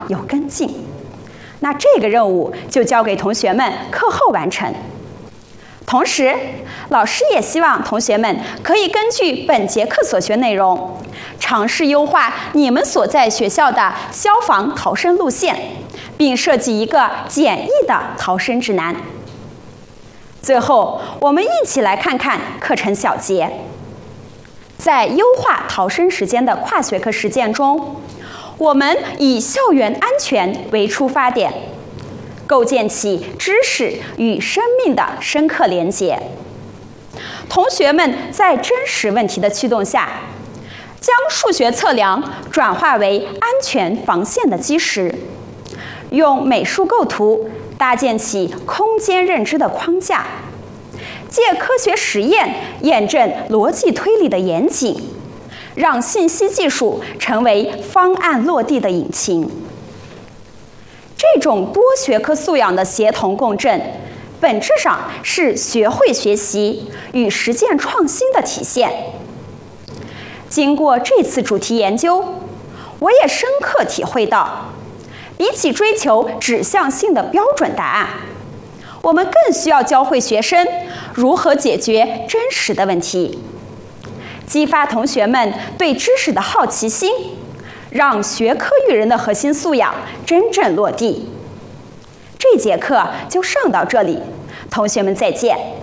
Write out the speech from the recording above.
有跟进。那这个任务就交给同学们课后完成。同时，老师也希望同学们可以根据本节课所学内容，尝试优化你们所在学校的消防逃生路线，并设计一个简易的逃生指南。最后，我们一起来看看课程小结。在优化逃生时间的跨学科实践中，我们以校园安全为出发点，构建起知识与生命的深刻连结。同学们在真实问题的驱动下，将数学测量转化为安全防线的基石，用美术构图搭建起空间认知的框架，借科学实验验证逻辑推理的严谨，让信息技术成为方案落地的引擎。这种多学科素养的协同共振，本质上是学会学习与实践创新的体现。经过这次主题研究，我也深刻体会到，比起追求指向性的标准答案，我们更需要教会学生如何解决真实的问题，激发同学们对知识的好奇心，让学科育人的核心素养真正落地。这节课就上到这里，同学们再见。